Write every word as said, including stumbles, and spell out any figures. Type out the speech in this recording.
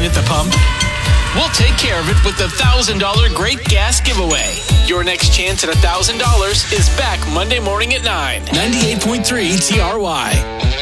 at the pump? We'll take care of it with the one thousand dollars Great Gas Giveaway. Your next chance at one thousand dollars is back Monday morning at nine. ninety-eight point three T R Y.